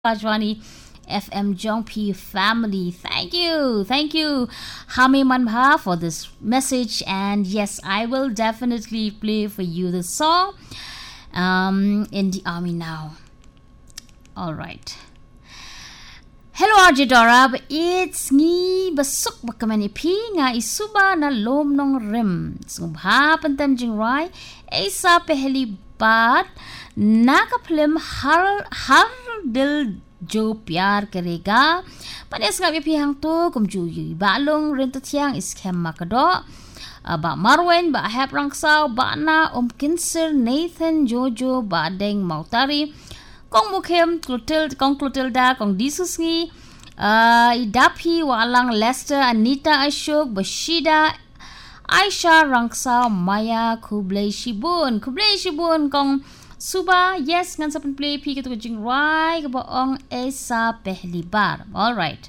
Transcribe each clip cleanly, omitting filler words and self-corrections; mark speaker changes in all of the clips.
Speaker 1: Akashvani FM Jongpi family. Thank you, Hami Manbha, for this message. And yes, I will definitely play for you the song in the army now. All right. Hello RJ Dorab, it's ngi basuk bakaman ipi nga isuba na lom nong rim. Subha pantam jingrai, esa pehli baat nakaplim har dil jo pyar karega. Panes nga ipi hang to kumju yu balong rentatiang iskem makado. Ba Marwen, ba Hep Rangsao, ba na Kinser, Nathan, Jojo, ba Deng Mautari, Kong Mukhem, Clotilda, Kong Disusngi, Idapi, Walang, Lester, Anita Ashok, Bashida, Aisha, Rangsao, Maya, Kublai Shibun, Kong Suba, yes, ngan sa play pi ketu jing rai kabaong esa pehli bar. All right.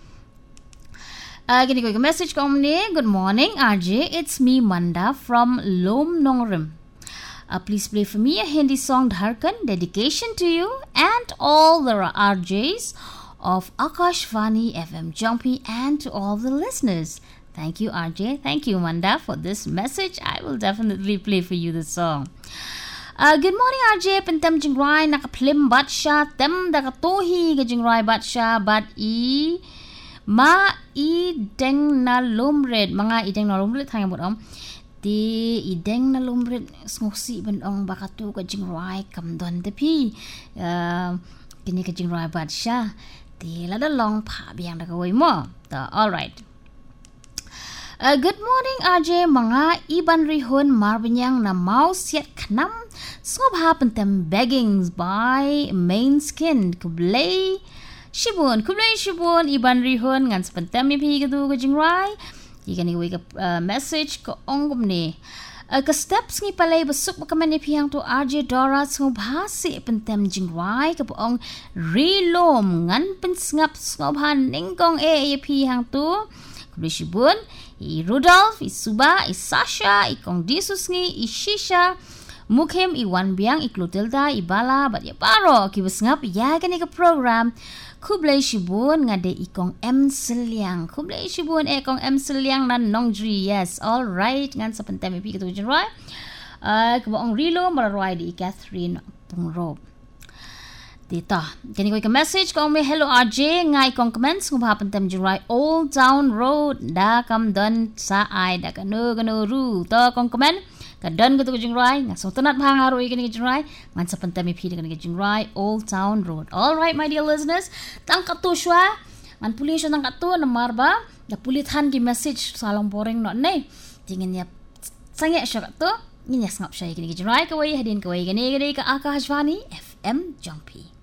Speaker 1: Gini ko message ko ni. Good morning, RJ. It's me, Manda from Lom Nongrim. Please play for me a Hindi song, Dharkan, dedication to you and all the RJs of Akashvani FM Jumpy and to all the listeners. Thank you, RJ. Thank you, Manda, for this message. I will definitely play for you the song. Good morning, RJ. Pentam jingrai nakaplim batsha tem dakatohi ka jingrai batsha bat I ma ideng na lumred mga ideng na lumred thang mo om ti ideng na lumred ngosi ben ong bakatu ka jingrai kamdon tepi kini ka jingrai batsha ti lada long pha biang da kawai mo ta. All right. Good morning, RJ. Mga iban rihon marbinyang na mouse yet knam snob happen them beggings by main skin kublay shibun iban rihon ngan spantem pi gadu ka jingrai ikan ni wake up message ko ongum ni ka steps ni palay basuk makaman ni pihang to RJ Dora snob hasi pentem jingrai ka poong relom ngan pensngap snob han ningkong pihang to kublay shibun I Rudolph, I Suba, I Sasha, I Kong Disusngi, I Shisha, Mukhem, I Wan Biang, I Clotilda, I Bala, but ya paro, kibusngap, ya gani ka program, Kublai Shibun, nga de I Kong M. Siliang, Kublai Shibun, Kong M. Siliang na Nongdri, yes, alright, ngan sa pantami pi katu jinroy, kubaong Rilo, mararoy di Catherine Pungrob. Dito. Kani ko message ko may hello RJ ngay kong comments kung hapantem jirai Old Town Road da kam don sa ay da kanu ru to kong comment kadon ko to jirai nga so tanat phangaro kani jirai man sa pantami phi kani jirai Old Town Road. All right, my dear listeners, tang katuswa man pulisyo tang katu na marba da pulithan di message salong boring no nei tingin ya sangya siya to nginya ngap siya kani jirai kawai hadin kawai gani ka Akashvani FM Jumpy.